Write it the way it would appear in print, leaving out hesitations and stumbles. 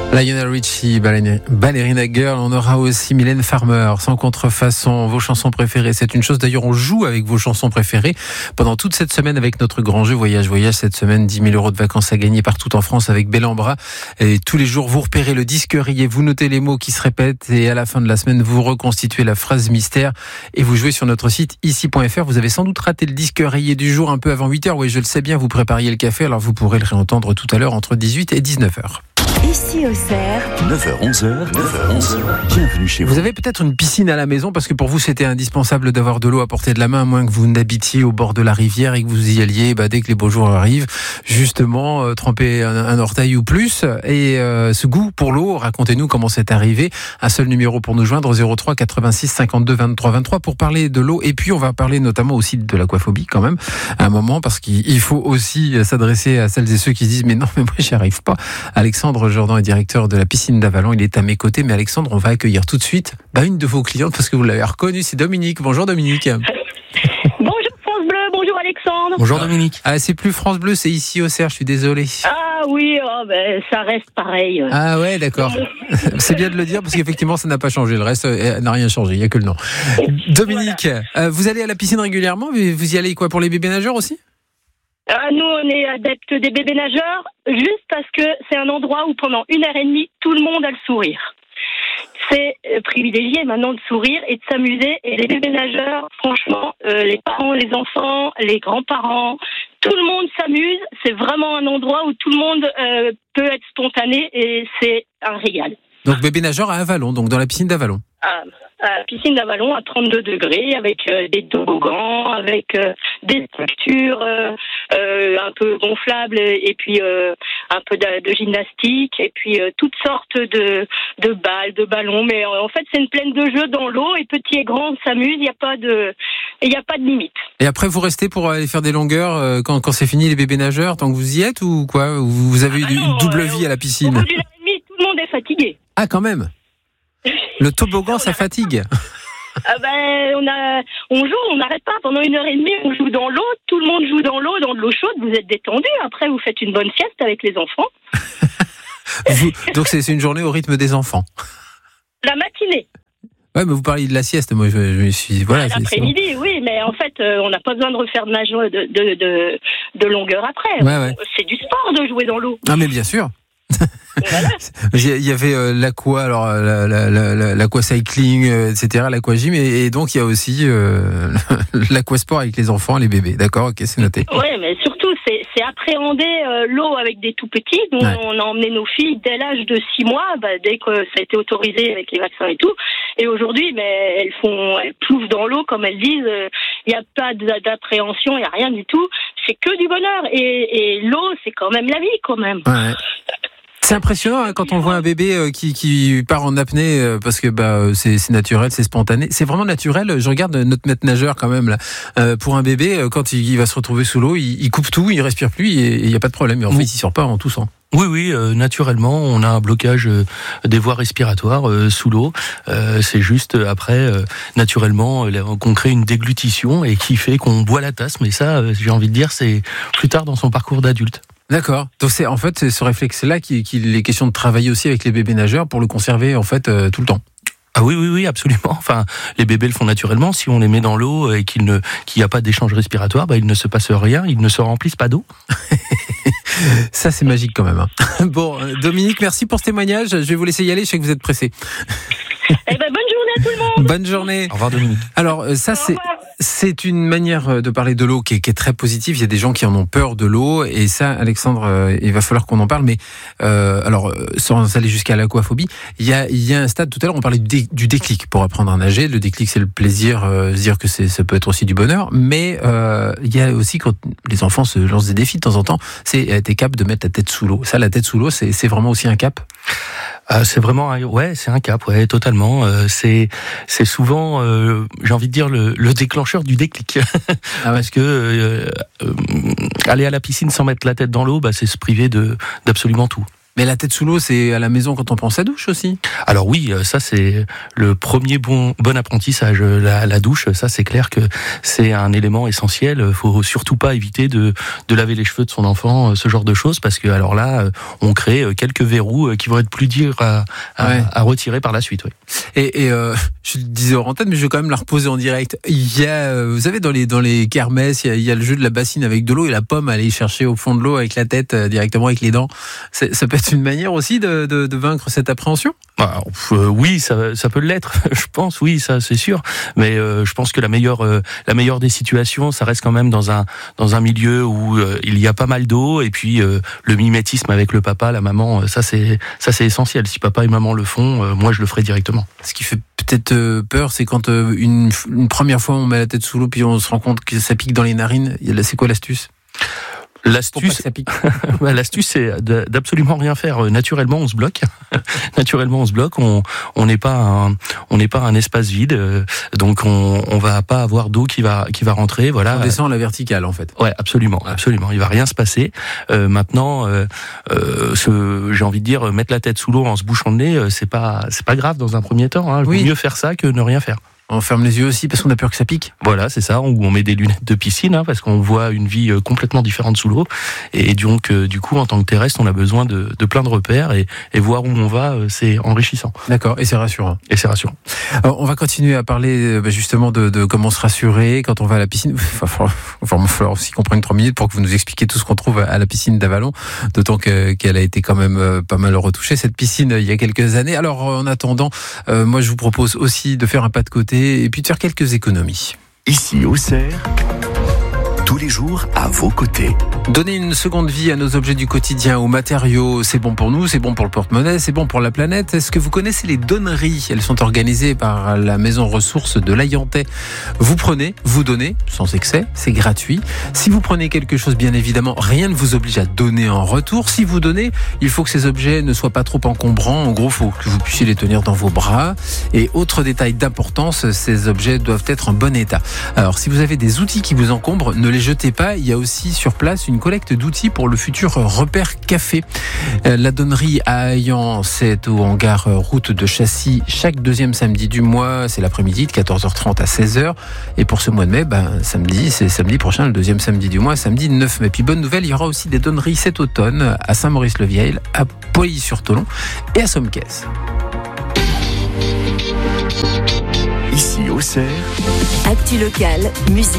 Lionel Richie, Ballerina Girl. On aura aussi Mylène Farmer, Sans contrefaçon, vos chansons préférées. C'est une chose, d'ailleurs, on joue avec vos chansons préférées pendant toute cette semaine avec notre grand jeu Voyage. Cette semaine, 10 000 € de vacances à gagner partout en France avec Bellambra. Et tous les jours, vous repérez le disque rayé, vous notez les mots qui se répètent et à la fin de la semaine, vous reconstituez la phrase mystère et vous jouez sur notre site ici.fr. Vous avez sans doute raté le disque rayé du jour un peu avant 8h. Oui, je le sais bien, vous prépariez le café, alors vous pourrez le réentendre tout à l'heure entre 18 et 19h. Ici au Cerf, 9h-11h, bienvenue chez vous. Vous avez peut-être une piscine à la maison parce que pour vous c'était indispensable d'avoir de l'eau à portée de la main, à moins que vous n'habitiez au bord de la rivière et que vous y alliez dès que les beaux jours arrivent, justement tremper un orteil ou plus. Et ce goût pour l'eau, racontez-nous comment c'est arrivé. Un seul numéro pour nous joindre, 03 86 52 23 23 pour parler de l'eau. Et puis on va parler notamment aussi de l'aquaphobie quand même à un moment, parce qu'il faut aussi s'adresser à celles et ceux qui se disent mais non mais moi j'y arrive pas. Alexandre Jordan est directeur de la piscine d'Avallon, il est à mes côtés. Mais Alexandre, on va accueillir tout de suite une de vos clientes parce que vous l'avez reconnue, c'est Dominique. Bonjour Dominique. Bonjour France Bleu, bonjour Alexandre. Bonjour Dominique. Ah, c'est plus France Bleu, c'est ici au Cerf, je suis désolé. Ah oui, ça reste pareil. Ah ouais, d'accord. C'est bien de le dire parce qu'effectivement ça n'a pas changé, le reste n'a rien changé, il n'y a que le nom. Dominique, voilà. Vous allez à la piscine régulièrement, vous y allez quoi, pour les bébés nageurs aussi ? Nous, on est adeptes des bébés nageurs, juste parce que c'est un endroit où pendant 1h30, tout le monde a le sourire. C'est privilégié maintenant de sourire et de s'amuser. Et les bébés nageurs, franchement, les parents, les enfants, les grands-parents, tout le monde s'amuse. C'est vraiment un endroit où tout le monde peut être spontané et c'est un régal. Donc bébé nageur à Avallon, donc dans la piscine d'Avallon. À la piscine d'Avallon à 32 degrés, avec des toboggans, avec des structures un peu gonflables et puis un peu de gymnastique et puis toutes sortes de balles, de ballons. Mais en fait, c'est une plaine de jeux dans l'eau et petits et grands s'amusent. Il n'y a pas de limite. Et après, vous restez pour aller faire des longueurs quand c'est fini les bébés nageurs, tant que vous y êtes, ou quoi ? Vous avez une double vie à la piscine ? Au bout d'une heure et demie, tout le monde est fatigué. Ah, quand même. Le toboggan, ça fatigue. On joue, on n'arrête pas. Pendant 1h30, on joue dans l'eau. Tout le monde joue dans l'eau, dans de l'eau chaude. Vous êtes détendu. Après, vous faites une bonne sieste avec les enfants. Donc, c'est une journée au rythme des enfants. La matinée. Ouais, mais vous parliez de la sieste. Moi, je me suis dit, voilà. L'après-midi, oui, mais en fait, on n'a pas besoin de refaire de nage de longueur après. Ouais. C'est du sport de jouer dans l'eau. Ah, mais bien sûr. Voilà. Il y avait l'aqua, alors l'aquacycling, etc., l'aquagym, et donc il y a aussi l'aquasport avec les enfants, les bébés. D'accord, ok, c'est noté. Oui, mais surtout c'est appréhender l'eau avec des tout petits. Nous, on a emmené nos filles dès l'âge de 6 mois, dès que ça a été autorisé avec les vaccins et tout. Et aujourd'hui, elles plouvent dans l'eau, comme elles disent. Il n'y a pas d'appréhension, il n'y a rien du tout. C'est que du bonheur. Et l'eau, c'est quand même la vie, quand même. Ouais. C'est impressionnant quand on voit un bébé qui part en apnée parce que c'est naturel, c'est spontané. C'est vraiment naturel. Je regarde notre maître nageur quand même là. Pour un bébé, quand il va se retrouver sous l'eau, il coupe tout, il respire plus et il n'y a pas de problème. Et en fait, il s'y sort pas en toussant. Oui, naturellement, on a un blocage des voies respiratoires sous l'eau. C'est juste après, naturellement, qu'on crée une déglutition et qui fait qu'on boit la tasse. Mais ça, j'ai envie de dire, c'est plus tard dans son parcours d'adulte. D'accord. Donc c'est ce réflexe-là qu'il est question de travailler aussi avec les bébés nageurs pour le conserver en fait tout le temps. Ah oui, absolument. Enfin, les bébés le font naturellement. Si on les met dans l'eau et qu'il n'y a pas d'échange respiratoire, il ne se passe rien, ils ne se remplissent pas d'eau. Ça, c'est magique quand même. Bon, Dominique, merci pour ce témoignage. Je vais vous laisser y aller, je sais que vous êtes pressé. Bonne journée à tout le monde. Bonne journée. Au revoir Dominique. Alors ça c'est une manière de parler de l'eau qui est très positive. Il y a des gens qui en ont peur de l'eau et ça, Alexandre, il va falloir qu'on en parle. Mais alors sans aller jusqu'à l'aquaphobie, il y a un stade. Tout à l'heure, on parlait du déclic pour apprendre à nager. Le déclic, c'est le plaisir, se dire que ça peut être aussi du bonheur. Mais il y a aussi quand les enfants se lancent des défis de temps en temps, c'est être capable de mettre la tête sous l'eau. Ça, la tête sous l'eau, c'est vraiment aussi un cap. C'est vraiment c'est un cap, totalement. C'est souvent, j'ai envie de dire le déclencheur du déclic, parce que aller à la piscine sans mettre la tête dans l'eau, c'est se priver d'absolument tout. Mais la tête sous l'eau, c'est à la maison quand on prend sa douche aussi. Alors oui, ça c'est le premier bon apprentissage. La douche, ça c'est clair que c'est un élément essentiel. Faut surtout pas éviter de laver les cheveux de son enfant, ce genre de choses, parce que alors là, on crée quelques verrous qui vont être plus durs à retirer par la suite. Oui. Et je le disais hors antenne, mais je vais quand même la reposer en direct. Il y a, vous savez, dans les kermesses, il y a le jeu de la bassine avec de l'eau et la pomme, aller chercher au fond de l'eau avec la tête directement avec les dents. Ça peut être une manière aussi de vaincre cette appréhension. Oui, ça peut l'être. Je pense, oui, ça c'est sûr. Mais je pense que la meilleure des situations, ça reste quand même dans un milieu où il y a pas mal d'eau, et puis le mimétisme avec le papa, la maman, ça c'est essentiel. Si papa et maman le font, moi je le ferai directement. Ce qui fait peut-être peur, c'est quand une première fois on met la tête sous l'eau puis on se rend compte que ça pique dans les narines. C'est quoi l'astuce ? L'astuce, c'est d'absolument rien faire. Naturellement, on se bloque. On n'est pas un espace vide, donc on va pas avoir d'eau qui va rentrer. Voilà. On descend à la verticale, en fait. Ouais, absolument. Il va rien se passer. Maintenant, j'ai envie de dire, mettre la tête sous l'eau en se bouchant le nez, c'est pas grave dans un premier temps. Hein. Oui. Mieux faire ça que ne rien faire. On ferme les yeux aussi parce qu'on a peur que ça pique. Voilà, c'est ça. Ou on met des lunettes de piscine, parce qu'on voit une vie complètement différente sous l'eau. Et donc, du coup, en tant que terrestre, on a besoin de plein de repères, et voir où on va, c'est enrichissant. D'accord, et c'est rassurant. Alors, on va continuer à parler justement de comment se rassurer quand on va à la piscine. Il va falloir aussi qu'on prenne 3 minutes pour que vous nous expliquiez tout ce qu'on trouve à la piscine d'Avallon, d'autant qu'elle a été quand même pas mal retouchée, cette piscine, il y a quelques années. Alors, en attendant, moi, je vous propose aussi de faire un pas de côté et puis de faire quelques économies. Ici, Auxerre, tous les jours à vos côtés. Donner une seconde vie à nos objets du quotidien, aux matériaux, c'est bon pour nous, c'est bon pour le porte-monnaie, c'est bon pour la planète. Est-ce que vous connaissez les donneries ? Elles sont organisées par la maison ressources de l'Ayantais. Vous prenez, vous donnez, sans excès, c'est gratuit. Si vous prenez quelque chose, bien évidemment, rien ne vous oblige à donner en retour. Si vous donnez, il faut que ces objets ne soient pas trop encombrants. En gros, il faut que vous puissiez les tenir dans vos bras. Et autre détail d'importance, ces objets doivent être en bon état. Alors, si vous avez des outils qui vous encombrent, ne les jetez pas. Il y a aussi sur place une collecte d'outils pour le futur repère café. La donnerie à Ayan, c'est au hangar route de Châssis chaque 2e samedi du mois. C'est l'après-midi de 14h30 à 16h. Et pour ce mois de mai, c'est samedi prochain, le 2e samedi du mois, samedi 9 mai. Puis bonne nouvelle, il y aura aussi des donneries cet automne à Saint-Maurice-le-Vieil, à Poilly-sur-Tholon et à Sommes-Caisse. Ici, Auxerre. Actu locale, musique.